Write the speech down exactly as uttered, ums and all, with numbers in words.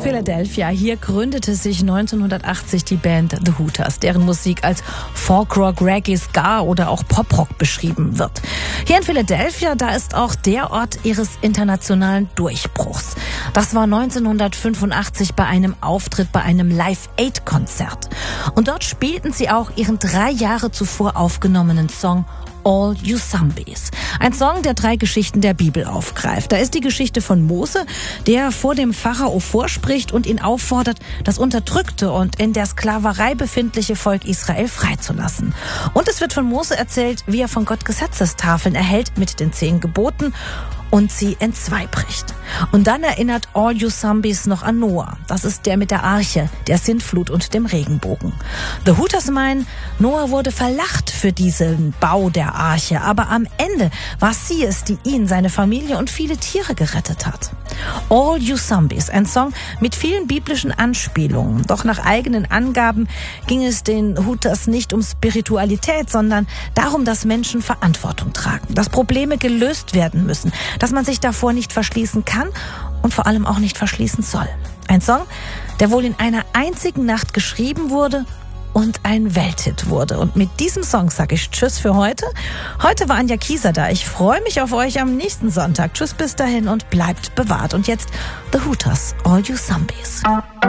Philadelphia. Hier gründete sich neunzehnhundertachtzig die Band The Hooters, deren Musik als Folkrock, Reggae, Ska oder auch Poprock beschrieben wird. Hier in Philadelphia, da ist auch der Ort ihres internationalen Durchbruchs. Das war neunzehnhundertfünfundachtzig bei einem Auftritt bei einem Live-Aid-Konzert. Und dort spielten sie auch ihren drei Jahre zuvor aufgenommenen Song All You Zombies. Ein Song, der drei Geschichten der Bibel aufgreift. Da ist die Geschichte von Mose, der vor dem Pharao vorspricht und ihn auffordert, das unterdrückte und in der Sklaverei befindliche Volk Israel freizulassen. Und es wird von Mose erzählt, wie er von Gott Gesetzestafeln erhält mit den zehn Geboten und sie entzwei bricht. Und dann erinnert All You Zombies noch an Noah. Das ist der mit der Arche, der Sintflut und dem Regenbogen. The Hooters meinen, Noah wurde verlacht für diesen Bau der Arche, aber am Ende war sie es, die ihn, seine Familie und viele Tiere gerettet hat. All You Zombies, ein Song mit vielen biblischen Anspielungen. Doch nach eigenen Angaben ging es den Hooters nicht um Spiritualität, sondern darum, dass Menschen Verantwortung tragen, dass Probleme gelöst werden müssen, dass man sich davor nicht verschließen kann und vor allem auch nicht verschließen soll. Ein Song, der wohl in einer einzigen Nacht geschrieben wurde und ein Welthit wurde. Und mit diesem Song sage ich Tschüss für heute. Heute war Anja Kieser da. Ich freue mich auf euch am nächsten Sonntag. Tschüss bis dahin und bleibt bewahrt. Und jetzt The Hooters, All You Zombies.